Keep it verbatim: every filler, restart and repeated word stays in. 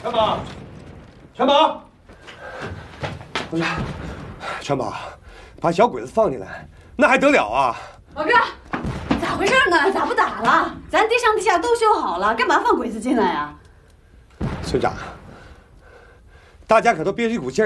全宝，全宝， 不是，全宝，把小鬼子放进来，那还得了啊？ 老哥，咋回事呢？咋不打了？咱地上地下都修好了，干嘛放鬼子进来呀？ 村长，大家可都憋着一股劲儿。